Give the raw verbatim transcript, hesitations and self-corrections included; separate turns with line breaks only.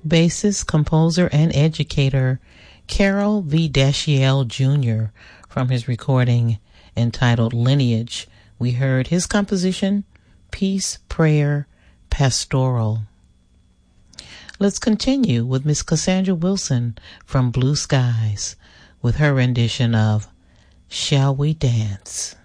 bassist, composer, and educator Carol V. Dashiell Junior from his recording entitled Lineage. We heard his composition, Peace, Prayer, Pastoral. Let's continue with Miss Cassandra Wilson from Blue Skies with her rendition of Shall We Dance?